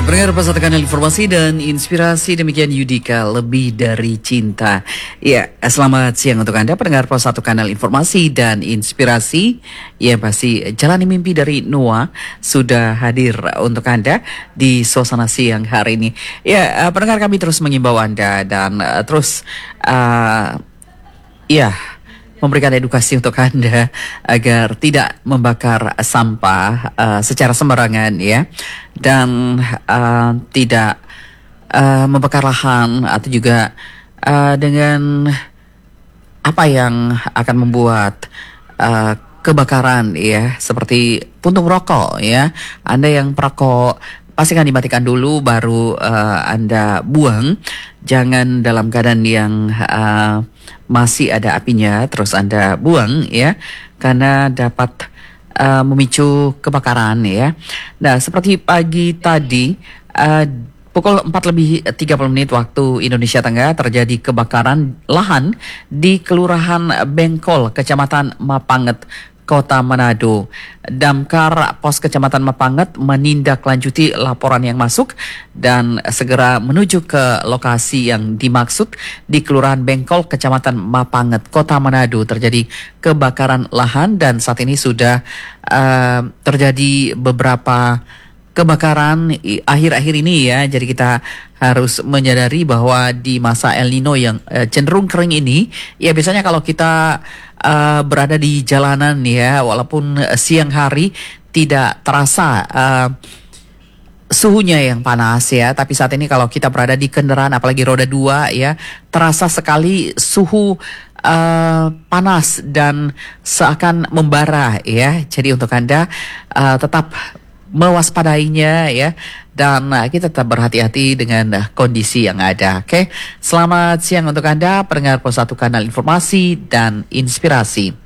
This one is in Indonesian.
Pendengar satu kanal informasi dan inspirasi, demikian Yudika Lebih Dari Cinta. Ya, selamat siang untuk Anda pendengar satu kanal informasi dan inspirasi. Ya, pasti Jalani Mimpi dari Noah sudah hadir untuk Anda di suasana siang hari ini. Ya, pendengar, kami terus mengimbau Anda dan terus memberikan edukasi untuk Anda agar tidak membakar sampah secara sembarangan, ya, dan tidak membakar lahan atau juga dengan apa yang akan membuat kebakaran, ya, seperti puntung rokok, ya. Anda yang perokok, pastikan dimatikan dulu baru Anda buang. Jangan dalam keadaan yang masih ada apinya terus Anda buang, ya, karena dapat memicu kebakaran, ya. Nah, seperti pagi tadi pukul 4:30 waktu Indonesia Tengah terjadi kebakaran lahan di Kelurahan Bengkol, Kecamatan Mapanget, Kota Manado. Damkar Pos Kecamatan Mapanget menindaklanjuti laporan yang masuk dan segera menuju ke lokasi yang dimaksud di Kelurahan Bengkol, Kecamatan Mapanget, Kota Manado. Terjadi kebakaran lahan dan saat ini sudah terjadi beberapa kebakaran akhir-akhir ini, ya. Jadi kita harus menyadari bahwa di masa El Nino yang cenderung kering ini, ya, biasanya kalau kita berada di jalanan, ya, walaupun siang hari tidak terasa suhunya yang panas, ya, tapi saat ini kalau kita berada di kendaraan apalagi roda 2, ya, terasa sekali suhu panas dan seakan membara, ya. Jadi untuk Anda tetap mewaspadainya, ya, dan kita tetap berhati-hati dengan kondisi yang ada. Oke, selamat siang untuk Anda pendengar satu kanal informasi dan inspirasi.